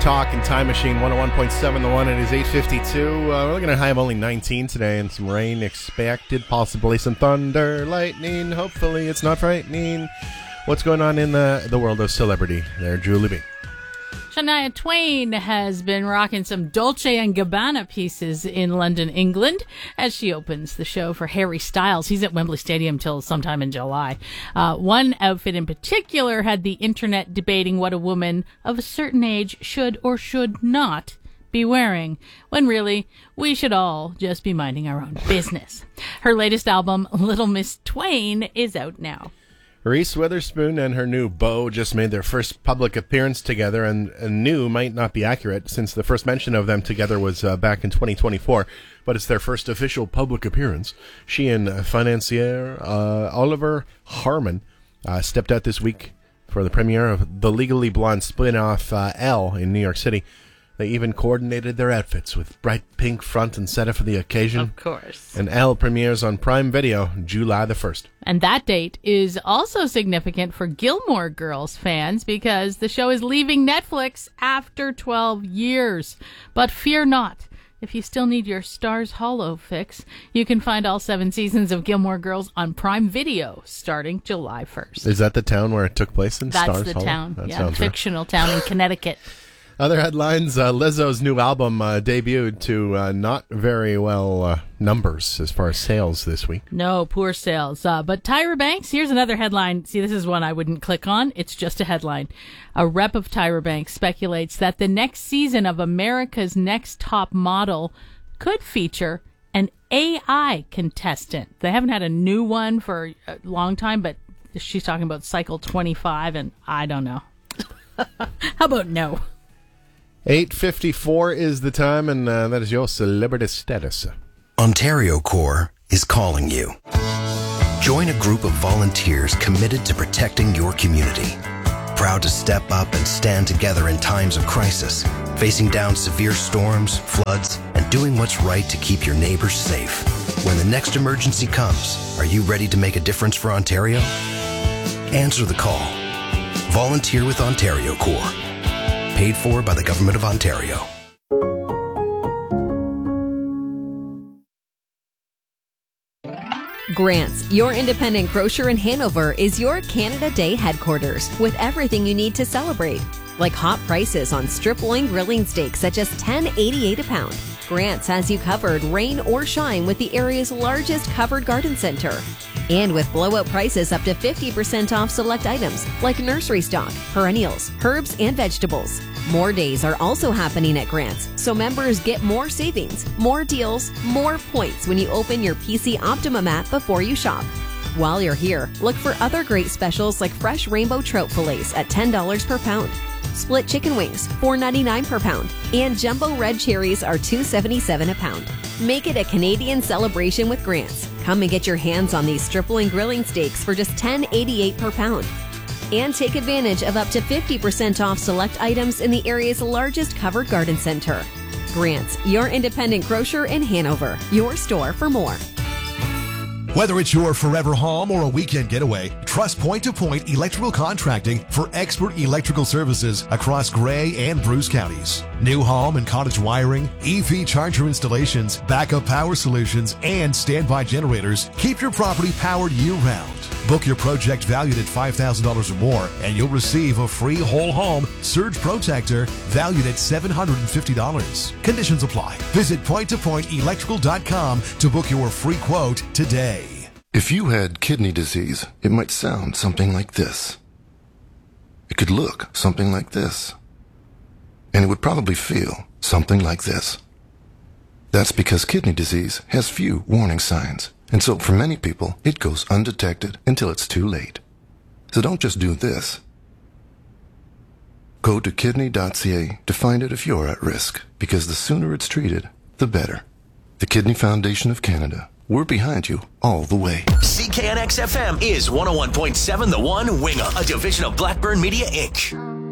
Talk and Time Machine 101.7 The One. It is 8:52. We're looking at a high of only 19 today and some rain expected, possibly some thunder, lightning. Hopefully it's not frightening. What's going on in the world of celebrity there, Julie B? Shania Twain has been rocking some Dolce & Gabbana pieces in London, England, as she opens the show for Harry Styles. He's at Wembley Stadium till sometime in July. One outfit in particular had the internet debating what a woman of a certain age should or should not be wearing, when really we should all just be minding our own business. Her latest album, Little Miss Twain, is out now. Reese Witherspoon and her new beau just made their first public appearance together, and new might not be accurate since the first mention of them together was back in 2024, but it's their first official public appearance. She and financier Oliver Harmon stepped out this week for the premiere of the Legally Blonde spin-off Elle in New York City. They even coordinated their outfits with bright pink front and center for the occasion. Of course. And Elle premieres on Prime Video July the 1st. And that date is also significant for Gilmore Girls fans because the show is leaving Netflix after 12 years. But fear not. If you still need your Stars Hollow fix, you can find all 7 seasons of Gilmore Girls on Prime Video starting July 1st. Is that the town where it took place in That's Stars the Hollow? town. That Yeah, sounds fictional town in Connecticut. Other headlines, Lizzo's new album debuted to not very well numbers as far as sales this week. No, poor sales. But Tyra Banks, here's another headline. See, this is one I wouldn't click on. It's just a headline. A rep of Tyra Banks speculates that the next season of America's Next Top Model could feature an AI contestant. They haven't had a new one for a long time, but she's talking about cycle 25, and I don't know. How about no? 8:54 is the time, and that is your celebrity status. Ontario Corps is calling you. Join a group of volunteers committed to protecting your community. Proud to step up and stand together in times of crisis, facing down severe storms, floods, and doing what's right to keep your neighbors safe. When the next emergency comes, are you ready to make a difference for Ontario? Answer the call. Volunteer with Ontario Corps. Paid for by the Government of Ontario. Grants, your independent grocer in Hanover, is your Canada Day headquarters with everything you need to celebrate. Like hot prices on strip loin grilling steaks at just $10.88 a pound. Grants has you covered rain or shine with the area's largest covered garden center. And with blowout prices up to 50% off select items like nursery stock, perennials, herbs, and vegetables. More days are also happening at Grants, so members get more savings, more deals, more points when you open your PC Optimum app before you shop. While you're here, look for other great specials like fresh rainbow trout fillets at $10 per pound. Split chicken wings, $4.99 per pound. And jumbo red cherries are $2.77 a pound. Make it a Canadian celebration with Grants. Come and get your hands on these stripling grilling steaks for just $10.88 per pound. And take advantage of up to 50% off select items in the area's largest covered garden center. Grants, your independent grocer in Hanover. Your store for more. Whether it's your forever home or a weekend getaway, trust Point-to-Point Electrical Contracting for expert electrical services across Grey and Bruce counties. New home and cottage wiring, EV charger installations, backup power solutions, and standby generators keep your property powered year-round. Book your project valued at $5,000 or more, and you'll receive a free whole home surge protector valued at $750. Conditions apply. Visit pointtopointelectrical.com to book your free quote today. If you had kidney disease, it might sound something like this. It could look something like this. And it would probably feel something like this. That's because kidney disease has few warning signs. And so for many people, it goes undetected until it's too late. So don't just do this. Go to kidney.ca to find out if you're at risk, because the sooner it's treated, the better. The Kidney Foundation of Canada. We're behind you all the way. CKNX FM is 101.7 The One, Wingham, a division of Blackburn Media, Inc.